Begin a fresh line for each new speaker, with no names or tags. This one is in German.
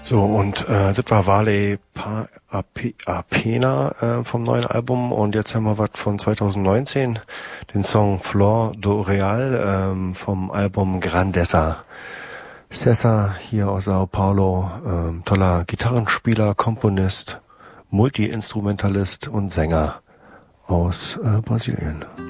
So, und das war Vale Apena vom neuen Album. Und jetzt haben wir was von 2019, den Song Flor do Real vom Album Grandeza. César hier aus Sao Paulo, toller Gitarrenspieler, Komponist, Multi-Instrumentalist und Sänger aus Brasilien.